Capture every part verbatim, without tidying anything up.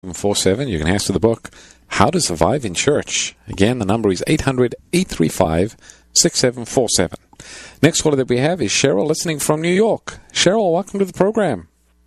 four seven. You can ask for the book, How to Survive in Church. Again, the number is eight hundred, eight three five, six seven four seven. Next caller that we have is Cheryl, listening from New York. Cheryl, welcome to the program.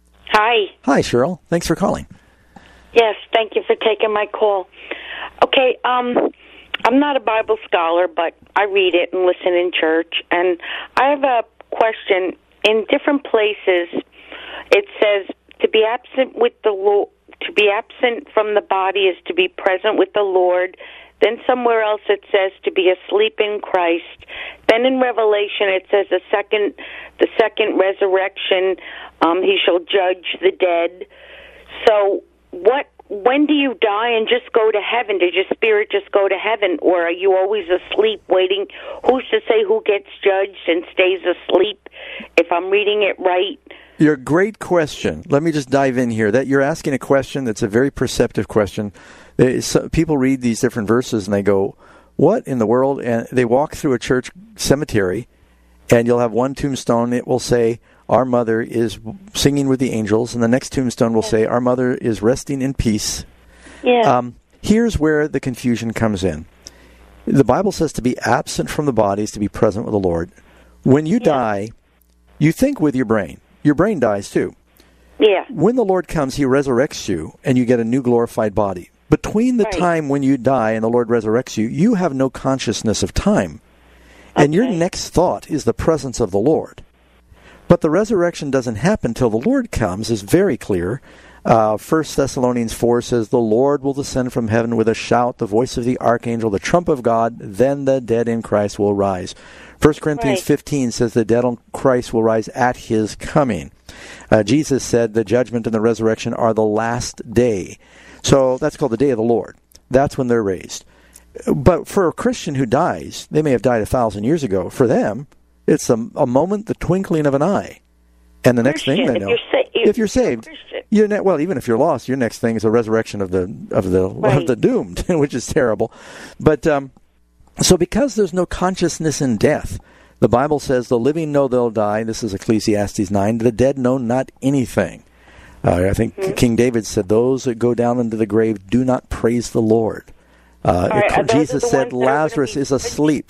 Hi. Hi, Cheryl. Thanks for calling. Yes, thank you for taking my call. Okay, um, I'm not a Bible scholar, but I read it and listen in church. And I have a question. In different places, it says to be absent with the Lord. To be absent from the body is to be present with the Lord. Then somewhere else it says to be asleep in Christ. Then in Revelation it says the second, the second resurrection, um, he shall judge the dead. So what? When do you die and just go to heaven? Does your spirit just go to heaven, or are you always asleep waiting? Who's to say who gets judged and stays asleep? If I'm reading it right. Your great question. Let me just dive in here. That you're asking a question that's a very perceptive question. So people read these different verses and they go, what in the world? And they walk through a church cemetery, and you'll have one tombstone. It will say, our mother is singing with the angels, and the next tombstone will say, our mother is resting in peace. Yeah. Um, here's where the confusion comes in. The Bible says to be absent from the body is to be present with the Lord. When you yeah. die, you think with your brain. Your brain dies too. Yeah. When the Lord comes, he resurrects you, and you get a new glorified body. Between the right. time when you die and the Lord resurrects you, you have no consciousness of time. And okay. your next thought is the presence of the Lord. But the resurrection doesn't happen till the Lord comes, is very clear. Uh, First Thessalonians four says, the Lord will descend from heaven with a shout, the voice of the archangel, the trump of God, then the dead in Christ will rise. First Corinthians right. fifteen says the dead in Christ will rise at his coming. Uh, Jesus said the judgment and the resurrection are the last day. So that's called the day of the Lord. That's when they're raised. But for a Christian who dies, they may have died a thousand years ago. For them, it's a, a moment, the twinkling of an eye. And the next Christian, thing they know, if you're, sa- if you're saved, you're you're ne- well, even if you're lost, your next thing is a resurrection of the of the right. of the doomed, which is terrible. But um, so because there's no consciousness in death, the Bible says the living know they'll die. This is Ecclesiastes nine. The dead know not anything. Uh, I think mm-hmm. King David said, those that go down into the grave do not praise the Lord. Uh, right, it, Jesus said Lazarus is asleep.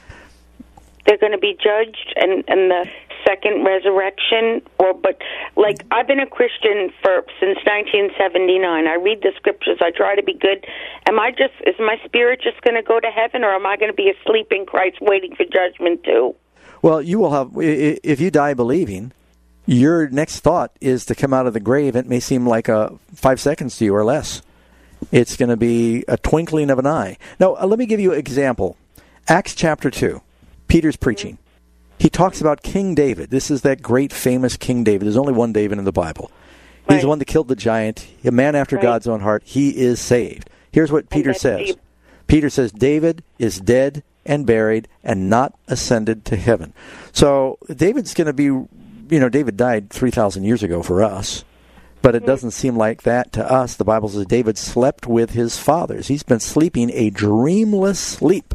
They're going to be judged and, and the second resurrection, or but like I've been a Christian for since nineteen seventy-nine. I read the scriptures. I try to be good. Am I just is my spirit just going to go to heaven, or am I going to be asleep in Christ waiting for judgment too? Well, you will have if you die believing. Your next thought is to come out of the grave. It may seem like a five seconds to you or less. It's going to be a twinkling of an eye. Now, uh, let me give you an example. Acts chapter two. Peter's preaching. He talks about King David. This is that great famous King David. There's only one David in the Bible. He's right. the one that killed the giant, a man after right. God's own heart. He is saved. Here's what Peter says. Deep. Peter says, David is dead and buried and not ascended to heaven. So David's going to be, you know, David died three thousand years ago for us, but it mm-hmm. doesn't seem like that to us. The Bible says David slept with his fathers. He's been sleeping a dreamless sleep.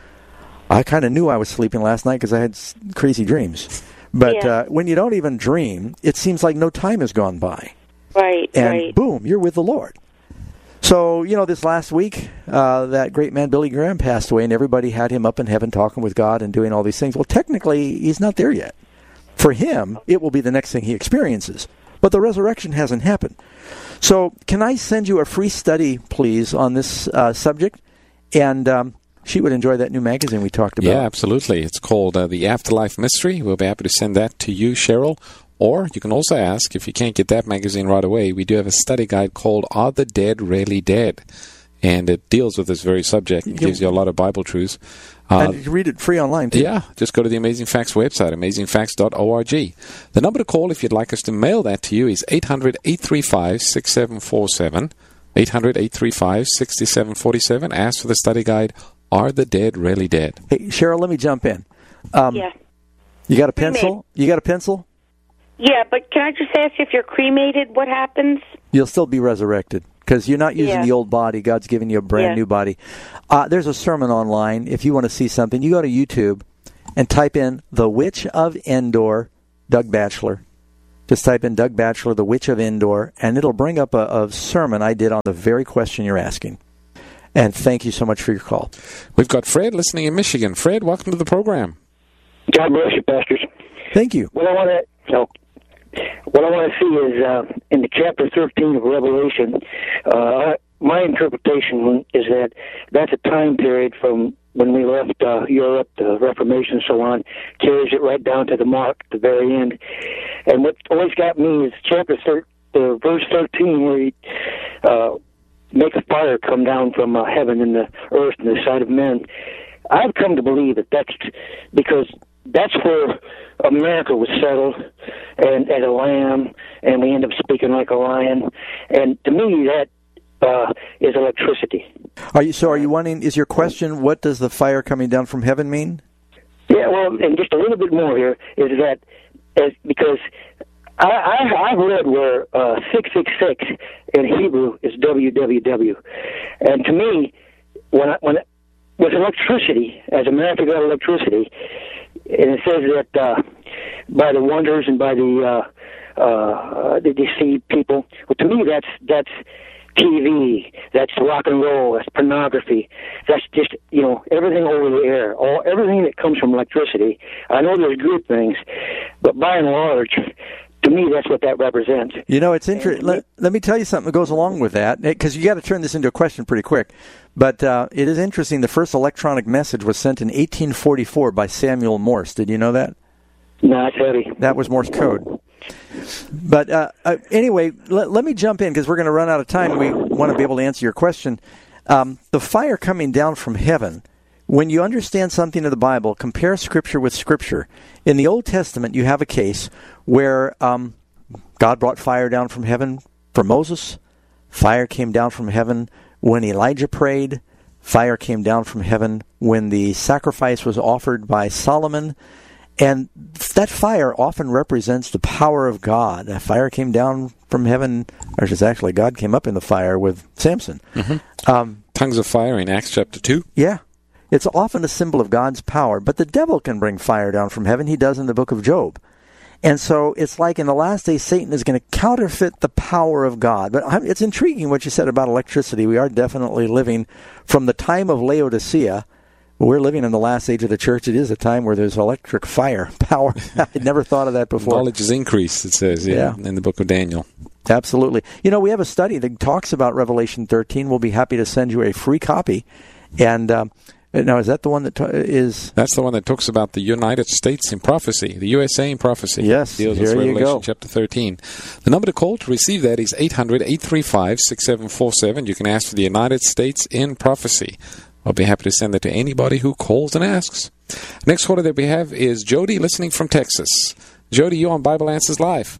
I kind of knew I was sleeping last night because I had crazy dreams. But yeah. uh, when you don't even dream, it seems like no time has gone by. Right, and right. boom, you're with the Lord. So, you know, this last week, uh, that great man Billy Graham passed away, and everybody had him up in heaven talking with God and doing all these things. Well, technically, he's not there yet. For him, it will be the next thing he experiences. But the resurrection hasn't happened. So can I send you a free study, please, on this uh, subject? And um, she would enjoy that new magazine we talked about. Yeah, absolutely. It's called uh, The Afterlife Mystery. We'll be happy to send that to you, Cheryl. Or you can also ask, if you can't get that magazine right away, we do have a study guide called Are the Dead Really Dead? And it deals with this very subject. It gives you a lot of Bible truths. Uh, and you can read it free online, too. Yeah, just go to the Amazing Facts website, amazing facts dot org. The number to call if you'd like us to mail that to you is eight hundred, eight three five, six seven four seven, eight hundred, eight three five, six seven four seven. Ask for the study guide, Are the Dead Really Dead? Hey, Cheryl, let me jump in. Um, yeah. You got a pencil? You got a pencil? Yeah, but can I just ask, if you're cremated, what happens? You'll still be resurrected because you're not using yeah. the old body. God's given you a brand yeah. new body. Uh, there's a sermon online. If you want to see something, you go to YouTube and type in The Witch of Endor, Doug Batchelor. Just type in Doug Batchelor, The Witch of Endor, and it'll bring up a, a sermon I did on the very question you're asking. And thank you so much for your call. We've got Fred listening in Michigan. Fred, welcome to the program. God bless you, pastors. Thank you. What I want to so, what I want to see is uh, in the chapter thirteen of Revelation. Uh, my interpretation is that that's a time period from when we left uh, Europe, the Reformation, and so on, carries it right down to the mark, the very end. And what always got me is chapter thir- uh, verse thirteen, where he uh, make a fire come down from uh, heaven and the earth and the sight of men. I've come to believe that that's because that's where America was settled, and as a lamb, and we end up speaking like a lion. And to me, that uh, is electricity. Are you so? Are you wanting? Is your question, what does the fire coming down from heaven mean? Yeah, well, and just a little bit more here is that as, because I, I, I've read where uh, six six six in Hebrew is W W W, and to me, when I, when with electricity, as America got electricity, and it says that uh, by the wonders and by the uh, uh, the deceived people. Well, to me, that's that's T V, that's rock and roll, that's pornography, that's just, you know, everything over the air, all everything that comes from electricity. I know there's good things, but by and large, to me, that's what that represents. You know, it's interesting. Let, let me tell you something that goes along with that, because you got to turn this into a question pretty quick. But uh, it is interesting. The first electronic message was sent in eighteen forty-four by Samuel Morse. Did you know that? No, it's heavy. That was Morse code. But uh, uh, anyway, let, let me jump in because we're going to run out of time. We want to be able to answer your question. Um, the fire coming down from heaven, when you understand something of the Bible, compare Scripture with Scripture. In the Old Testament, you have a case where um, God brought fire down from heaven for Moses. Fire came down from heaven when Elijah prayed. Fire came down from heaven when the sacrifice was offered by Solomon. And that fire often represents the power of God. That fire came down from heaven, or just actually God came up in the fire with Samson. Mm-hmm. Um, Tongues of fire in Acts chapter two. Yeah. It's often a symbol of God's power. But the devil can bring fire down from heaven. He does in the book of Job. And so it's like in the last days, Satan is going to counterfeit the power of God. But it's intriguing what you said about electricity. We are definitely living from the time of Laodicea. We're living in the last age of the church. It is a time where there's electric fire power. I'd never thought of that before. Knowledge is increased, it says, yeah, yeah, in the book of Daniel. Absolutely. You know, we have a study that talks about Revelation thirteen. We'll be happy to send you a free copy. And um, now, is that the one that ta- is... That's the one that talks about the United States in prophecy, the U S A in prophecy. Yes, deals here with Revelation you go. Chapter thirteen. The number to call to receive that is eight hundred, eight three five, six seven four seven. You can ask for the United States in prophecy. I'll be happy to send that to anybody who calls and asks. Next caller that we have is Jody, listening from Texas. Jody, you on Bible Answers Live.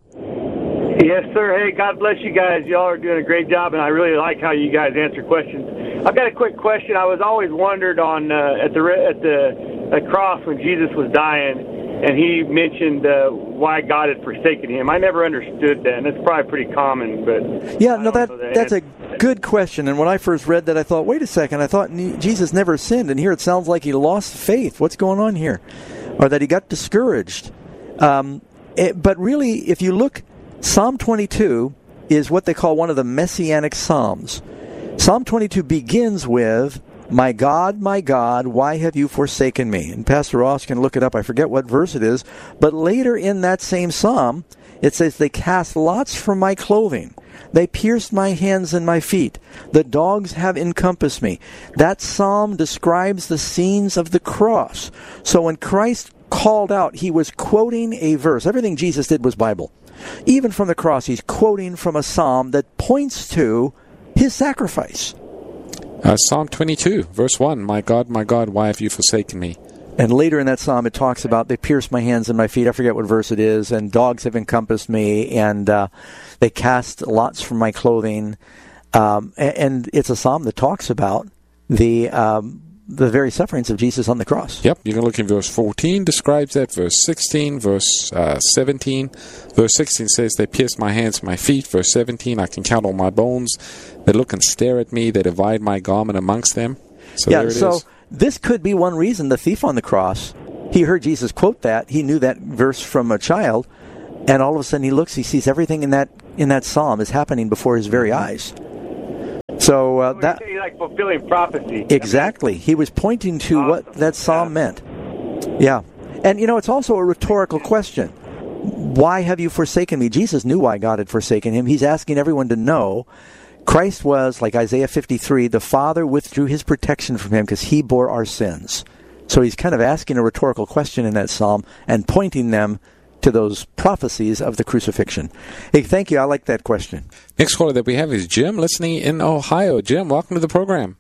Yes, sir. Hey, God bless you guys. Y'all are doing a great job, and I really like how you guys answer questions. I've got a quick question. I was always wondered on uh, at the at the at cross when Jesus was dying, and he mentioned uh, why God had forsaken him. I never understood that, and it's probably pretty common. But yeah, no, that that's a good question. And when I first read that, I thought, wait a second, I thought Jesus never sinned, and here it sounds like he lost faith. What's going on here? Or that he got discouraged. Um, it, but really, if you look, Psalm twenty-two is what they call one of the messianic psalms. Psalm twenty-two begins with, "My God, my God, why have you forsaken me?" And Pastor Ross can look it up. I forget what verse it is. But later in that same psalm, it says, "They cast lots for my clothing. They pierced my hands and my feet. The dogs have encompassed me." That psalm describes the scenes of the cross. So when Christ called out, he was quoting a verse. Everything Jesus did was Bible. Even from the cross, he's quoting from a psalm that points to his sacrifice. Uh, Psalm twenty-two, verse one, "My God, my God, why have you forsaken me?" And later in that psalm, it talks about, "They pierced my hands and my feet." I forget what verse it is. "And dogs have encompassed me, and uh, they cast lots from my clothing." Um, and, and it's a psalm that talks about the um, the very sufferings of Jesus on the cross. Yep, you can look in verse fourteen, describes that. Verse sixteen, verse uh, seventeen. Verse sixteen says, "They pierced my hands and my feet." Verse seventeen, "I can count all my bones. They look and stare at me. They divide my garment amongst them." So yeah, there it so is. This could be one reason the thief on the cross, he heard Jesus quote that. He knew that verse from a child. And all of a sudden he looks, he sees everything in that in that psalm is happening before his very eyes. So uh, that he's like fulfilling prophecy. Exactly. He was pointing to awesome. what that psalm yeah. meant. Yeah. And, you know, it's also a rhetorical question. Why have you forsaken me? Jesus knew why God had forsaken him. He's asking everyone to know Christ was, like Isaiah fifty-three, the Father withdrew his protection from him because he bore our sins. So he's kind of asking a rhetorical question in that psalm and pointing them to those prophecies of the crucifixion. Hey, thank you. I like that question. Next caller that we have is Jim, listening in Ohio. Jim, welcome to the program.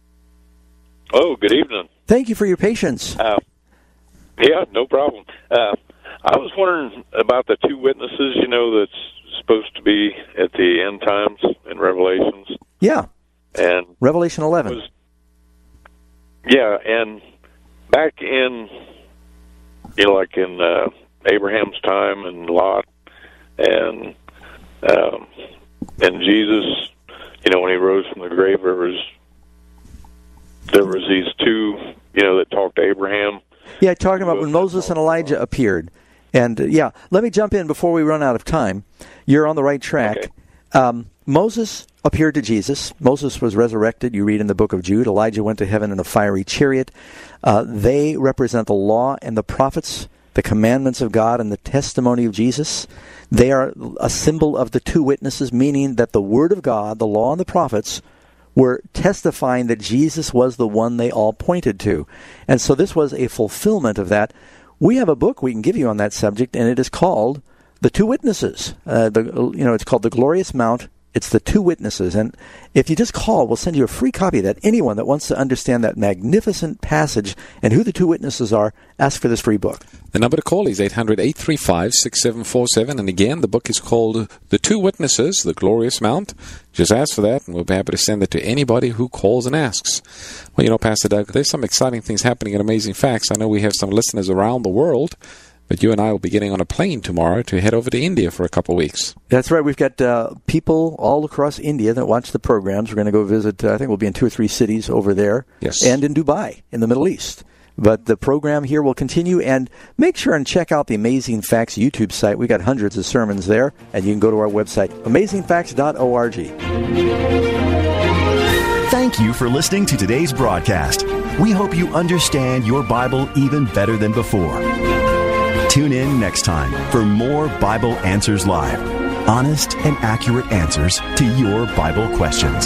Oh, good evening. Thank you for your patience. Uh, yeah, no problem. Uh, I was wondering about the two witnesses, you know, that's supposed to be at the end times in Revelations. Yeah. And Revelation eleven. Was, yeah, and back in, you know, like in uh, Abraham's time and Lot and um, and Jesus, you know, when he rose from the grave, there was, there was these two, you know, that talked to Abraham. Yeah, talking about when Moses and Elijah appeared. And, uh, yeah, let me jump in before we run out of time. You're on the right track. Okay. Um, Moses appeared to Jesus. Moses was resurrected. You read in the book of Jude. Elijah went to heaven in a fiery chariot. Uh, they represent the law and the prophets, the commandments of God and the testimony of Jesus. They are a symbol of the two witnesses, meaning that the Word of God, the law and the prophets, were testifying that Jesus was the one they all pointed to. And so this was a fulfillment of that. We have a book we can give you on that subject, and it is called The Two Witnesses. Uh, the, you know, it's called The Glorious Mount. It's The Two Witnesses. And if you just call, we'll send you a free copy of that. Anyone that wants to understand that magnificent passage and who the two witnesses are, ask for this free book. The number to call is eight hundred, eight three five, six seven four seven. And again, the book is called The Two Witnesses, The Glorious Mount. Just ask for that, and we'll be happy to send it to anybody who calls and asks. Well, you know, Pastor Doug, there's some exciting things happening at Amazing Facts. I know we have some listeners around the world, but you and I will be getting on a plane tomorrow to head over to India for a couple of weeks. That's right. We've got uh, people all across India that watch the programs. We're going to go visit, uh, I think we'll be in two or three cities over there. Yes. And in Dubai, in the Middle East. But the program here will continue, and make sure and check out the Amazing Facts YouTube site. We've got hundreds of sermons there, and you can go to our website, amazing facts dot org. Thank you for listening to today's broadcast. We hope you understand your Bible even better than before. Tune in next time for more Bible Answers Live. Honest and accurate answers to your Bible questions.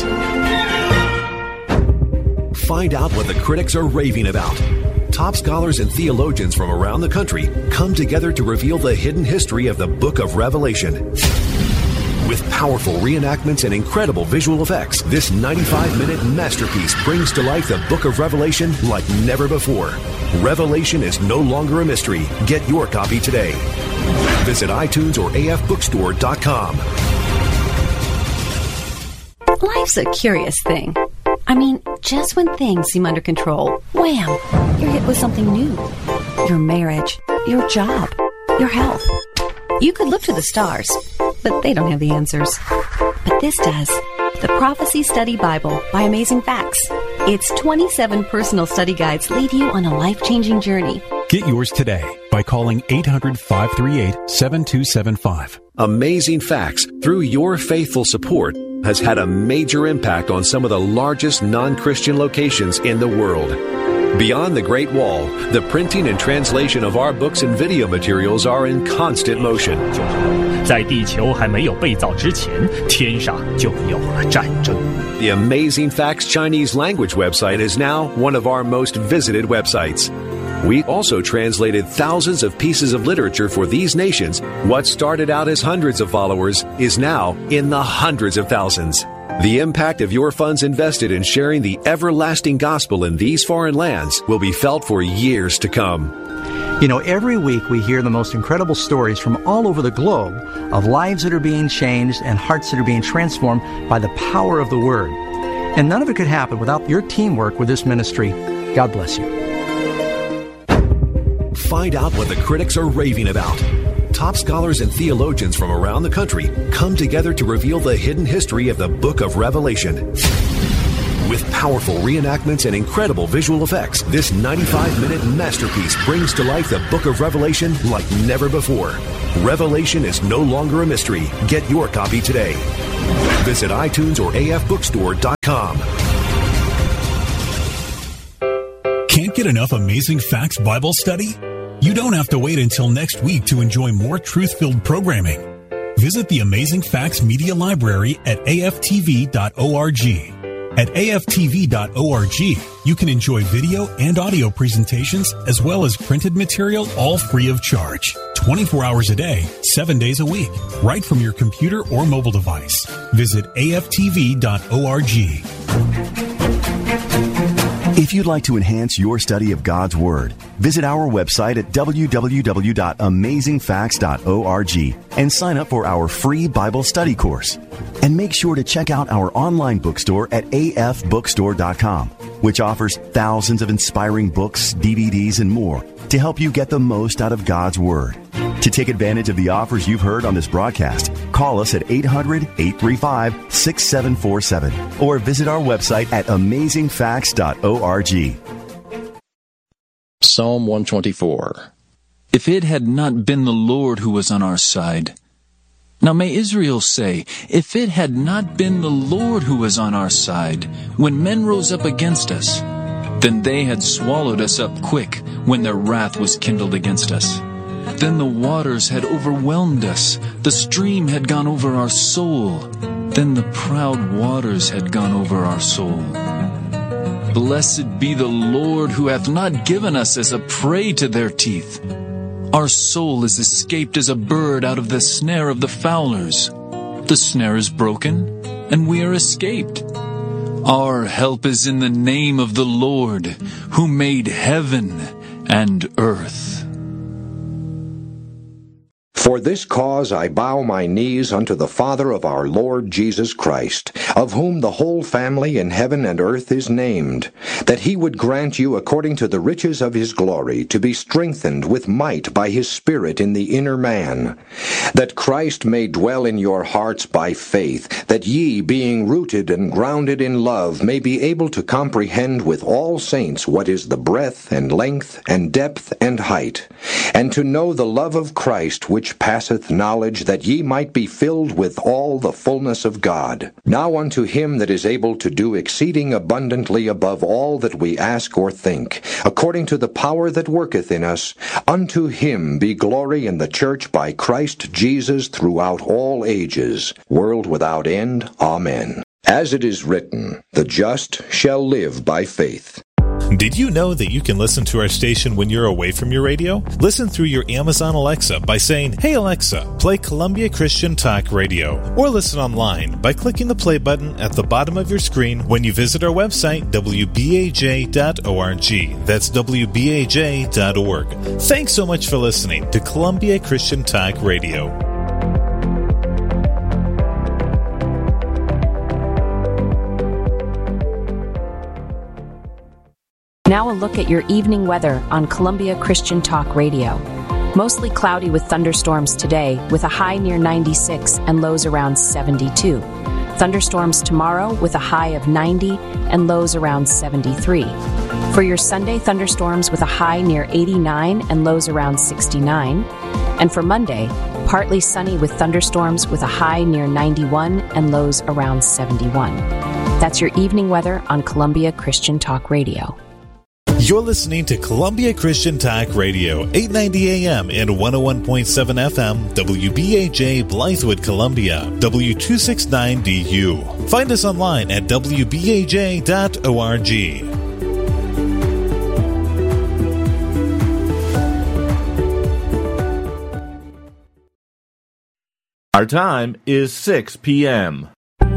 Find out what the critics are raving about. Top scholars and theologians from around the country come together to reveal the hidden history of the book of Revelation. With powerful reenactments and incredible visual effects, this ninety-five minute masterpiece brings to life the book of Revelation like never before. Revelation is no longer a mystery. Get your copy today. Visit iTunes or A F bookstore dot com. Life's a curious thing. I mean, just when things seem under control, wham, you're hit with something new. Your marriage, your job, your health. You could look to the stars, but they don't have the answers. But this does. The Prophecy Study Bible by Amazing Facts. Its twenty-seven personal study guides lead you on a life-changing journey. Get yours today by calling eight hundred, five three eight, seven two seven five. Amazing Facts, through your faithful support, has had a major impact on some of the largest non-Christian locations in the world. Beyond the Great Wall, the printing and translation of our books and video materials are in constant motion. 在地球还没有被造之前，天上就有了战争。 The Amazing Facts Chinese language website is now one of our most visited websites. We also translated thousands of pieces of literature for these nations. What started out as hundreds of followers is now in the hundreds of thousands. The impact of your funds invested in sharing the everlasting gospel in these foreign lands will be felt for years to come. You know, every week we hear the most incredible stories from all over the globe of lives that are being changed and hearts that are being transformed by the power of the Word. And none of it could happen without your teamwork with this ministry. God bless you. Find out what the critics are raving about. Top scholars and theologians from around the country come together to reveal the hidden history of the book of Revelation. With powerful reenactments and incredible visual effects, this ninety-five minute masterpiece brings to life the book of Revelation like never before. Revelation is no longer a mystery. Get your copy today. Visit iTunes or A F bookstore dot com. Can't get enough Amazing Facts Bible study? You don't have to wait until next week to enjoy more truth-filled programming. Visit the Amazing Facts Media Library at A F T V dot org. At A F T V dot org, you can enjoy video and audio presentations as well as printed material, all free of charge. twenty-four hours a day, seven days a week, right from your computer or mobile device. Visit A F T V dot org. If you'd like to enhance your study of God's Word, visit our website at w w w dot amazing facts dot org and sign up for our free Bible study course. And make sure to check out our online bookstore at A F bookstore dot com, which offers thousands of inspiring books, D V Ds, and more to help you get the most out of God's Word. To take advantage of the offers you've heard on this broadcast, call us at eight hundred, eight three five, six seven four seven or visit our website at amazing facts dot org. Psalm one twenty-four. If it had not been the Lord who was on our side. Now may Israel say, if it had not been the Lord who was on our side, when men rose up against us, then they had swallowed us up quick when their wrath was kindled against us. Then the waters had overwhelmed us, the stream had gone over our soul, then the proud waters had gone over our soul. Blessed be the Lord who hath not given us as a prey to their teeth. Our soul is escaped as a bird out of the snare of the fowlers. The snare is broken, and we are escaped. Our help is in the name of the Lord, who made heaven and earth. For this cause I bow my knees unto the Father of our Lord Jesus Christ, of whom the whole family in heaven and earth is named, that he would grant you according to the riches of his glory to be strengthened with might by his Spirit in the inner man, that Christ may dwell in your hearts by faith, that ye, being rooted and grounded in love, may be able to comprehend with all saints what is the breadth and length and depth and height, and to know the love of Christ which passeth knowledge, that ye might be filled with all the fullness of God. Now unto him that is able to do exceeding abundantly above all that we ask or think, according to the power that worketh in us, unto him be glory in the church by Christ Jesus throughout all ages, world without end. Amen. As it is written, the just shall live by faith. Did you know that you can listen to our station when you're away from your radio? Listen through your Amazon Alexa by saying, "Hey Alexa, play Columbia Christian Talk Radio." Or listen online by clicking the play button at the bottom of your screen when you visit our website, w b a j dot org. That's w b a j dot org. Thanks so much for listening to Columbia Christian Talk Radio. Now a look at your evening weather on Columbia Christian Talk Radio. Mostly cloudy with thunderstorms today, with a high near ninety-six and lows around seventy-two. Thunderstorms tomorrow with a high of ninety and lows around seventy-three. For your Sunday, thunderstorms with a high near eighty-nine and lows around sixty-nine. And for Monday, partly sunny with thunderstorms with a high near ninety-one and lows around seventy-one. That's your evening weather on Columbia Christian Talk Radio. You're listening to Columbia Christian Talk Radio, eight ninety A M and one oh one point seven F M, W B A J Blythewood, Columbia, W two sixty-nine D U. Find us online at w b a j dot org. Our time is six p.m.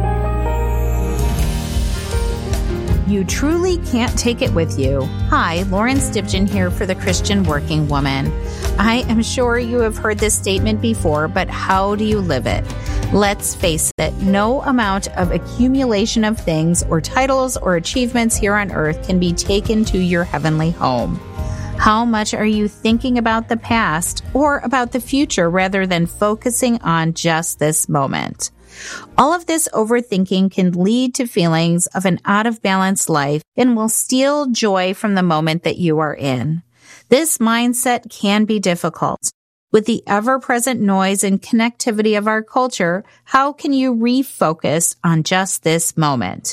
You truly can't take it with you. Hi, Lauren Stibgen here for the Christian Working Woman. I am sure you have heard this statement before, but how do you live it? Let's face it, no amount of accumulation of things or titles or achievements here on earth can be taken to your heavenly home. How much are you thinking about the past or about the future rather than focusing on just this moment? All of this overthinking can lead to feelings of an out-of-balance life and will steal joy from the moment that you are in. This mindset can be difficult. With the ever-present noise and connectivity of our culture, how can you refocus on just this moment?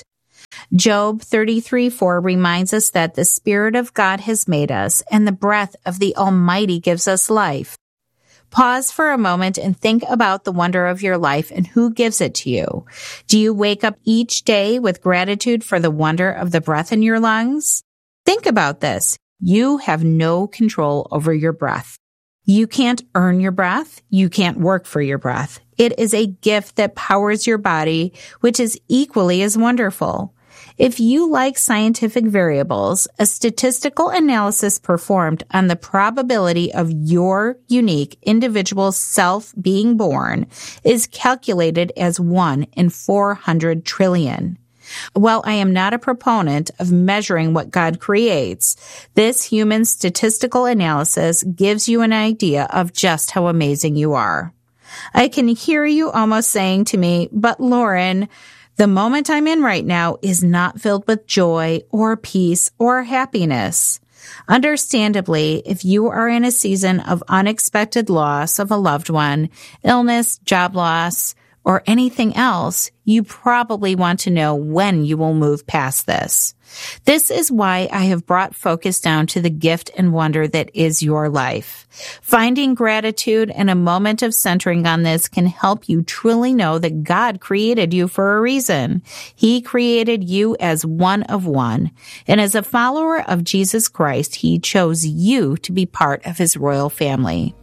Job thirty-three four reminds us that the Spirit of God has made us, and the breath of the Almighty gives us life. Pause for a moment and think about the wonder of your life and who gives it to you. Do you wake up each day with gratitude for the wonder of the breath in your lungs? Think about this. You have no control over your breath. You can't earn your breath. You can't work for your breath. It is a gift that powers your body, which is equally as wonderful. If you like scientific variables, a statistical analysis performed on the probability of your unique individual self being born is calculated as one in four hundred trillion. While I am not a proponent of measuring what God creates, this human statistical analysis gives you an idea of just how amazing you are. I can hear you almost saying to me, but Lauren, the moment I'm in right now is not filled with joy or peace or happiness. Understandably, if you are in a season of unexpected loss of a loved one, illness, job loss, or anything else, you probably want to know when you will move past this. This is why I have brought focus down to the gift and wonder that is your life. Finding gratitude and a moment of centering on this can help you truly know that God created you for a reason. He created you as one of one. And as a follower of Jesus Christ, He chose you to be part of His royal family.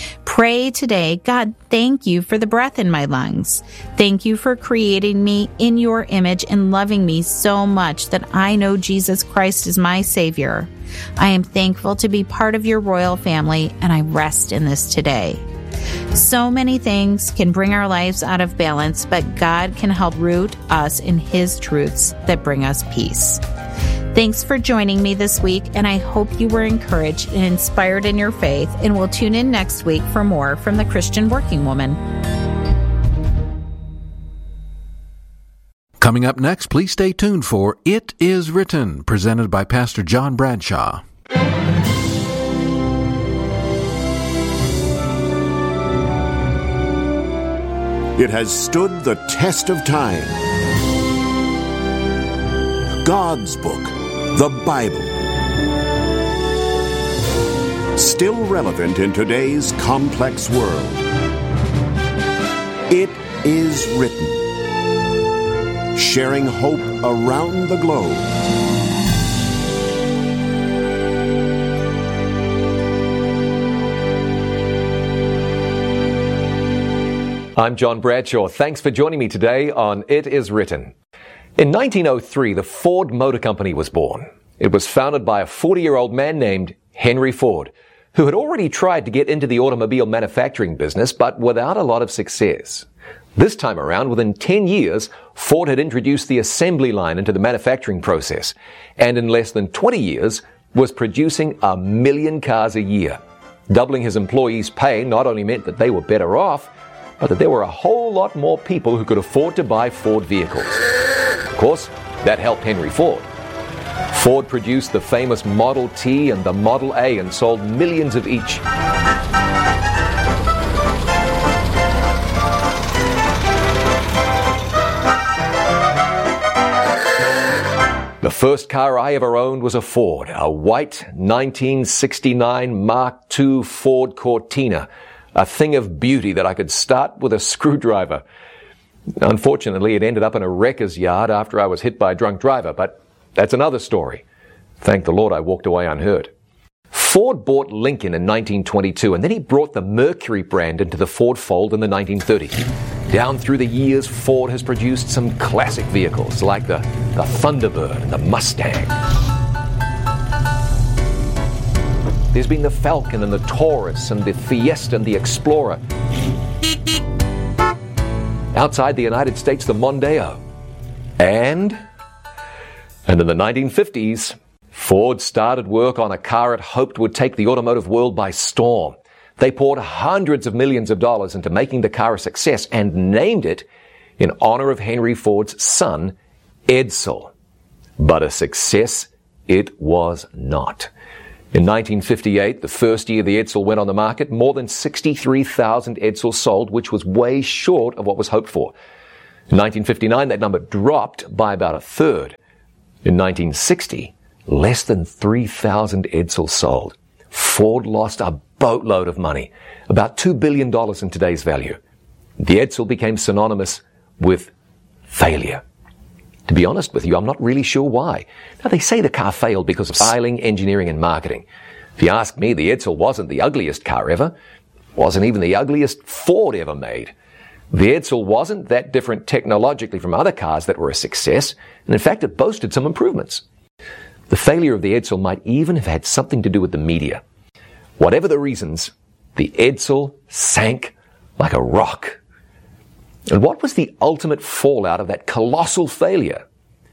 Pray today, God, thank you for the breath in my lungs. Thank you for creating me in your image and loving me so much that I know Jesus Christ is my Savior. I am thankful to be part of your royal family, and I rest in this today. So many things can bring our lives out of balance, but God can help root us in His truths that bring us peace. Thanks for joining me this week, and I hope you were encouraged and inspired in your faith, and will tune in next week for more from the Christian Working Woman. Coming up next, please stay tuned for It Is Written, presented by Pastor John Bradshaw. It has stood the test of time. God's book, the Bible. Still relevant in today's complex world. It is written. Sharing hope around the globe. I'm John Bradshaw. Thanks for joining me today on It Is Written. In nineteen oh three, the Ford Motor Company was born. It was founded by a forty-year-old man named Henry Ford, who had already tried to get into the automobile manufacturing business, but without a lot of success. This time around, within ten years, Ford had introduced the assembly line into the manufacturing process, and in less than twenty years, was producing a million cars a year. Doubling his employees' pay not only meant that they were better off, but that there were a whole lot more people who could afford to buy Ford vehicles. Of course, that helped Henry Ford. Ford produced the famous Model T and the Model A and sold millions of each. The first car I ever owned was a Ford, a white nineteen sixty-nine Mark two Ford Cortina, a thing of beauty that I could start with a screwdriver. Unfortunately, it ended up in a wrecker's yard after I was hit by a drunk driver, but that's another story. Thank the Lord I walked away unhurt. Ford bought Lincoln in nineteen twenty-two, and then he brought the Mercury brand into the Ford fold in the nineteen thirties. Down through the years, Ford has produced some classic vehicles like the, the Thunderbird and the Mustang. There's been the Falcon and the Taurus and the Fiesta and the Explorer. Outside the United States, the Mondeo. And, and in the nineteen fifties, Ford started work on a car it hoped would take the automotive world by storm. They poured hundreds of millions of dollars into making the car a success and named it in honor of Henry Ford's son, Edsel. But a success it was not. In nineteen fifty-eight, the first year the Edsel went on the market, more than sixty-three thousand Edsels sold, which was way short of what was hoped for. In nineteen fifty-nine, that number dropped by about a third. In nineteen sixty, less than three thousand Edsels sold. Ford lost a boatload of money, about two billion dollars in today's value. The Edsel became synonymous with failure. To be honest with you, I'm not really sure why. Now, they say the car failed because of styling, engineering, and marketing. If you ask me, the Edsel wasn't the ugliest car ever. Wasn't even the ugliest Ford ever made. The Edsel wasn't that different technologically from other cars that were a success, and in fact, it boasted some improvements. The failure of the Edsel might even have had something to do with the media. Whatever the reasons, the Edsel sank like a rock. And what was the ultimate fallout of that colossal failure?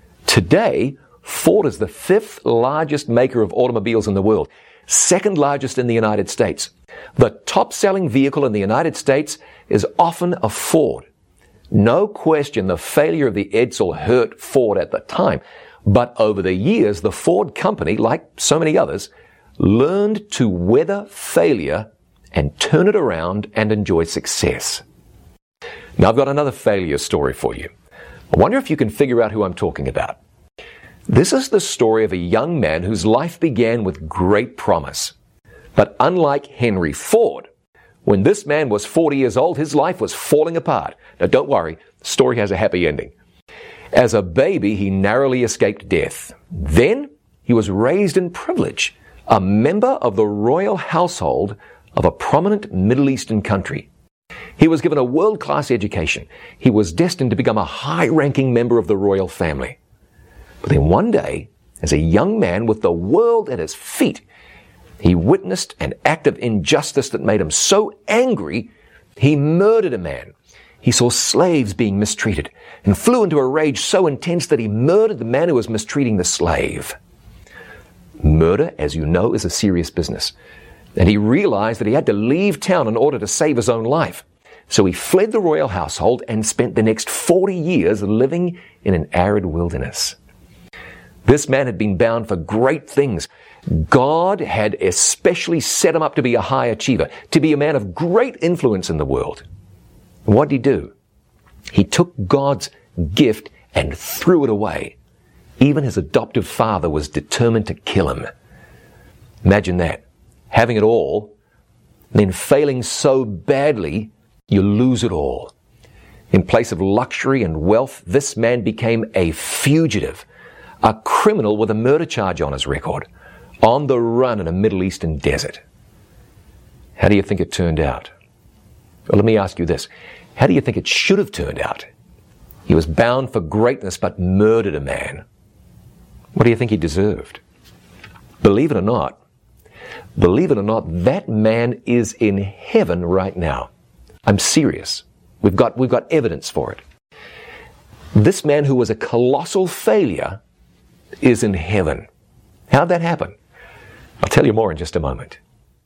Today, Ford is the fifth largest maker of automobiles in the world, second largest in the United States. The top-selling vehicle in the United States is often a Ford. No question the failure of the Edsel hurt Ford at the time, but over the years, the Ford company, like so many others, learned to weather failure and turn it around and enjoy success. Now, I've got another failure story for you. I wonder if you can figure out who I'm talking about. This is the story of a young man whose life began with great promise. But unlike Henry Ford, when this man was forty years old, his life was falling apart. Now, don't worry, the story has a happy ending. As a baby, he narrowly escaped death. Then, he was raised in privilege, a member of the royal household of a prominent Middle Eastern country. He was given a world-class education. He was destined to become a high-ranking member of the royal family. But then one day, as a young man with the world at his feet, he witnessed an act of injustice that made him so angry, he murdered a man. He saw slaves being mistreated and flew into a rage so intense that he murdered the man who was mistreating the slave. Murder, as you know, is a serious business. And he realized that he had to leave town in order to save his own life. So he fled the royal household and spent the next forty years living in an arid wilderness. This man had been bound for great things. God had especially set him up to be a high achiever, to be a man of great influence in the world. And what did he do? He took God's gift and threw it away. Even his adoptive father was determined to kill him. Imagine that. Having it all, then failing so badly, you lose it all. In place of luxury and wealth, this man became a fugitive, a criminal with a murder charge on his record, on the run in a Middle Eastern desert. How do you think it turned out? Well, let me ask you this. How do you think it should have turned out? He was bound for greatness but murdered a man. What do you think he deserved? Believe it or not, believe it or not, that man is in heaven right now. I'm serious. We've got, we've got evidence for it. This man who was a colossal failure is in heaven. How'd that happen? I'll tell you more in just a moment.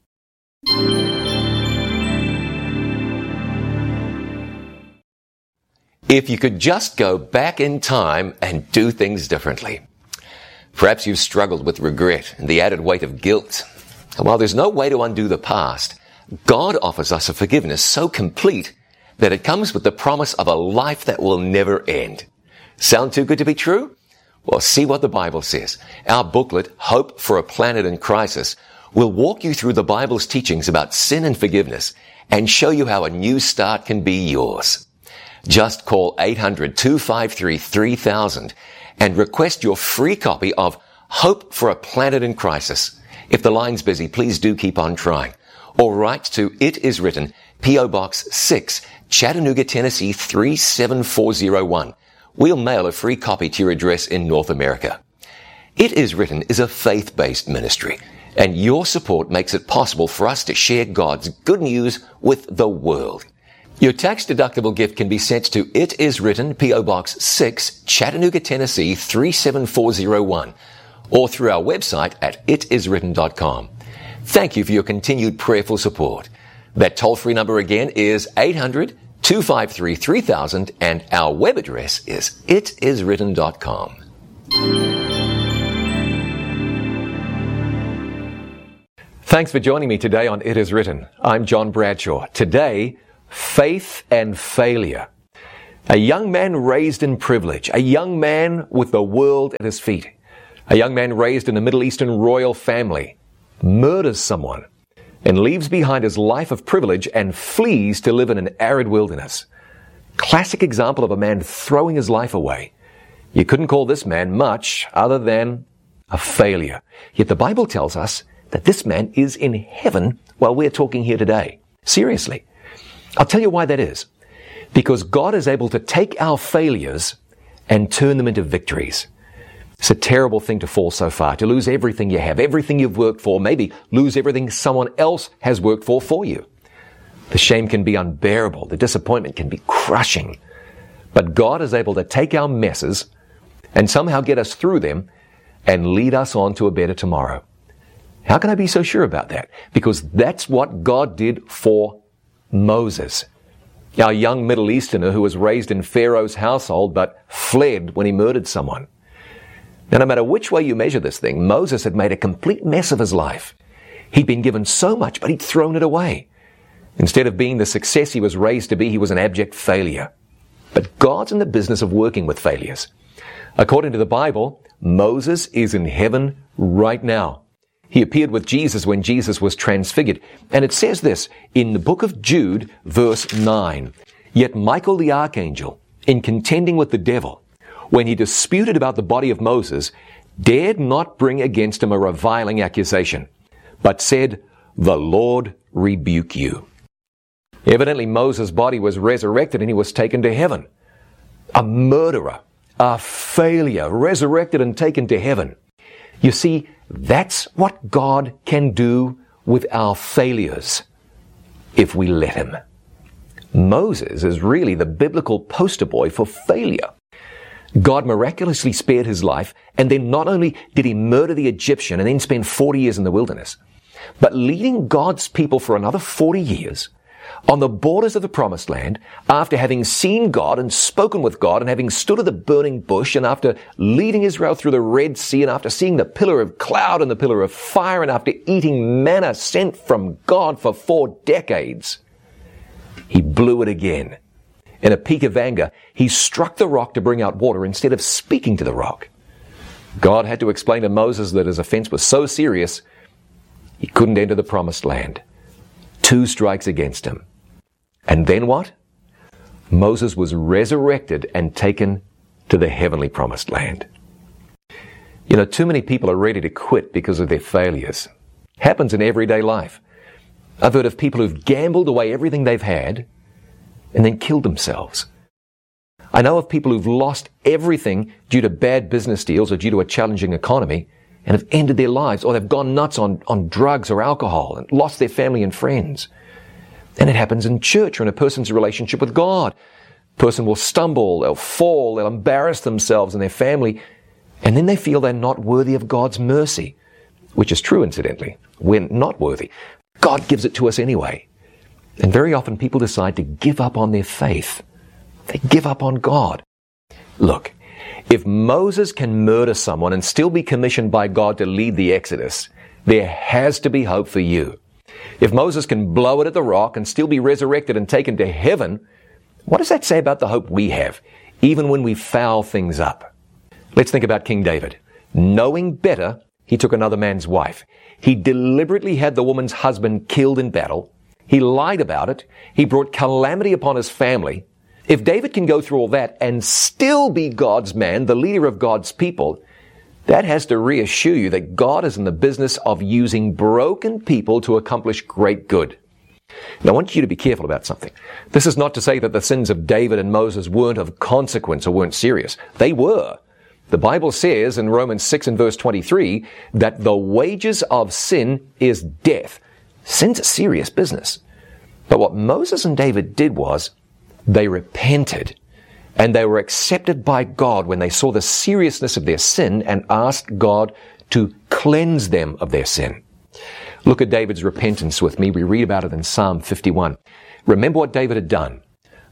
If you could just go back in time and do things differently. Perhaps you've struggled with regret and the added weight of guilt. And while there's no way to undo the past, God offers us a forgiveness so complete that it comes with the promise of a life that will never end. Sound too good to be true? Well, see what the Bible says. Our booklet, Hope for a Planet in Crisis, will walk you through the Bible's teachings about sin and forgiveness and show you how a new start can be yours. Just call eight hundred, two five three, three thousand and request your free copy of Hope for a Planet in Crisis. If the line's busy, please do keep on trying. Or write to It Is Written, P O Box six, Chattanooga, Tennessee three seven four zero one. We'll mail a free copy to your address in North America. It Is Written is a faith-based ministry, and your support makes it possible for us to share God's good news with the world. Your tax-deductible gift can be sent to It Is Written, P O Box six, Chattanooga, Tennessee three seven four zero one, or through our website at it is written dot com. Thank you for your continued prayerful support. That toll-free number again is eight hundred, two five three, three thousand, and our web address is it is written dot com. Thanks for joining me today on It Is Written. I'm John Bradshaw. Today, faith and failure. A young man raised in privilege, a young man with the world at his feet, a young man raised in a Middle Eastern royal family, murders someone and leaves behind his life of privilege and flees to live in an arid wilderness. Classic example of a man throwing his life away. You couldn't call this man much other than a failure. Yet the Bible tells us that this man is in heaven while we're talking here today. Seriously. I'll tell you why that is. Because God is able to take our failures and turn them into victories. It's a terrible thing to fall so far, to lose everything you have, everything you've worked for, maybe lose everything someone else has worked for for you. The shame can be unbearable. The disappointment can be crushing. But God is able to take our messes and somehow get us through them and lead us on to a better tomorrow. How can I be so sure about that? Because that's what God did for Moses, our young Middle Easterner who was raised in Pharaoh's household but fled when he murdered someone. Now, no matter which way you measure this thing, Moses had made a complete mess of his life. He'd been given so much, but he'd thrown it away. Instead of being the success he was raised to be, he was an abject failure. But God's in the business of working with failures. According to the Bible, Moses is in heaven right now. He appeared with Jesus when Jesus was transfigured. And it says this in the book of Jude, verse nine. Yet Michael the archangel, in contending with the devil, when he disputed about the body of Moses, dared not bring against him a reviling accusation, but said, "The Lord rebuke you." Evidently, Moses' body was resurrected and he was taken to heaven. A murderer, a failure, resurrected and taken to heaven. You see, that's what God can do with our failures, if we let him. Moses is really the biblical poster boy for failure. God miraculously spared his life, and then not only did he murder the Egyptian and then spend forty years in the wilderness, but leading God's people for another forty years on the borders of the Promised Land, after having seen God and spoken with God and having stood at the burning bush, and after leading Israel through the Red Sea, and after seeing the pillar of cloud and the pillar of fire, and after eating manna sent from God for four decades, he blew it again. In a peak of anger, he struck the rock to bring out water instead of speaking to the rock. God had to explain to Moses that his offense was so serious, he couldn't enter the Promised Land. Two strikes against him. And then what? Moses was resurrected and taken to the heavenly Promised Land. You know, too many people are ready to quit because of their failures. Happens in everyday life. I've heard of people who've gambled away everything they've had and then killed themselves. I know of people who've lost everything due to bad business deals or due to a challenging economy and have ended their lives, or they've gone nuts on, on drugs or alcohol and lost their family and friends. And it happens in church or in a person's relationship with God. A person will stumble, they'll fall, they'll embarrass themselves and their family, and then they feel they're not worthy of God's mercy, which is true, incidentally. We're not worthy. God gives it to us anyway. And very often people decide to give up on their faith. They give up on God. Look, if Moses can murder someone and still be commissioned by God to lead the Exodus, there has to be hope for you. If Moses can blow it at the rock and still be resurrected and taken to heaven, what does that say about the hope we have, even when we foul things up? Let's think about King David. Knowing better, he took another man's wife. He deliberately had the woman's husband killed in battle. He lied about it. He brought calamity upon his family. If David can go through all that and still be God's man, the leader of God's people, that has to reassure you that God is in the business of using broken people to accomplish great good. Now, I want you to be careful about something. This is not to say that the sins of David and Moses weren't of consequence or weren't serious. They were. The Bible says in Romans six and verse twenty-three that the wages of sin is death. Sin's a serious business. But what Moses and David did was they repented, and they were accepted by God when they saw the seriousness of their sin and asked God to cleanse them of their sin. Look at David's repentance with me. We read about it in Psalm fifty-one. Remember what David had done.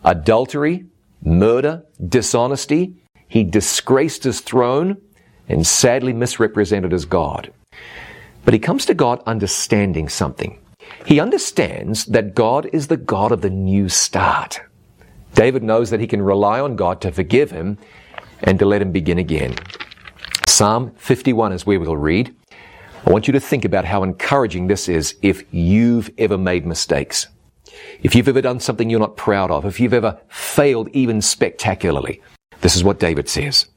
adultery, murder, dishonesty. He disgraced his throne and sadly misrepresented his God. But he comes to God understanding something. He understands that God is the God of the new start. David knows that he can rely on God to forgive him and to let him begin again. Psalm fifty-one is where we'll read. I want you to think about how encouraging this is if you've ever made mistakes. If you've ever done something you're not proud of, if you've ever failed even spectacularly. This is what David says.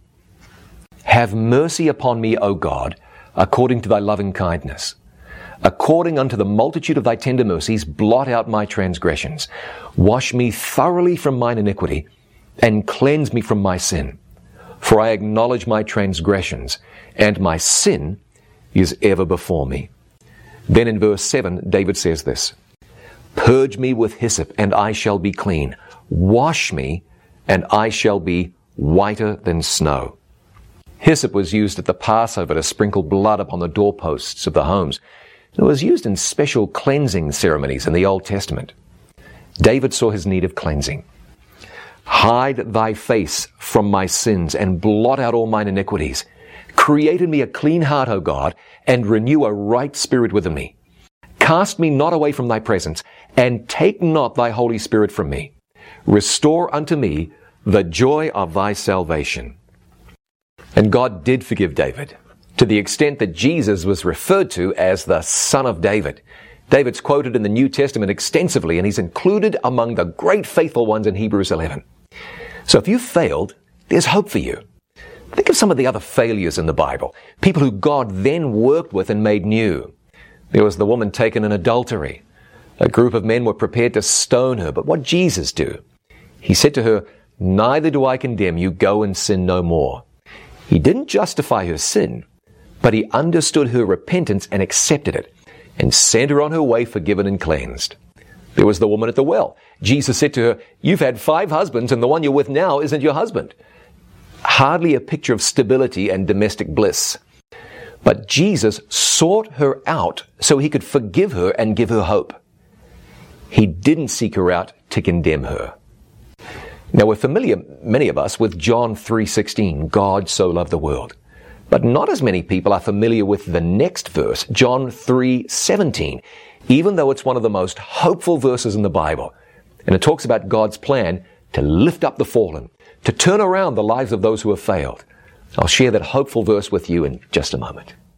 Have mercy upon me, O God, according to thy loving kindness. According unto the multitude of thy tender mercies, blot out my transgressions. Wash me thoroughly from mine iniquity, and cleanse me from my sin. For I acknowledge my transgressions, and my sin is ever before me. Then in verse seven, David says this, Purge me with hyssop, and I shall be clean. Wash me, and I shall be whiter than snow. Hyssop was used at the Passover to sprinkle blood upon the doorposts of the homes. It was used in special cleansing ceremonies in the Old Testament. David saw his need of cleansing. Hide thy face from my sins and blot out all mine iniquities. Create in me a clean heart, O God, and renew a right spirit within me. Cast me not away from thy presence, and take not thy Holy Spirit from me. Restore unto me the joy of thy salvation. And God did forgive David, to the extent that Jesus was referred to as the Son of David. David's quoted in the New Testament extensively, and he's included among the great faithful ones in Hebrews eleven. So if you failed, there's hope for you. Think of some of the other failures in the Bible, people who God then worked with and made new. There was the woman taken in adultery. A group of men were prepared to stone her, but what did Jesus do? He said to her, Neither do I condemn you, go and sin no more. He didn't justify her sin, but he understood her repentance and accepted it, and sent her on her way forgiven and cleansed. There was the woman at the well. Jesus said to her, You've had five husbands, and the one you're with now isn't your husband. Hardly a picture of stability and domestic bliss. But Jesus sought her out so he could forgive her and give her hope. He didn't seek her out to condemn her. Now we're familiar, many of us, with John three sixteen, God so loved the world. But not as many people are familiar with the next verse, John three seventeen, even though it's one of the most hopeful verses in the Bible. And it talks about God's plan to lift up the fallen, to turn around the lives of those who have failed. I'll share that hopeful verse with you in just a moment.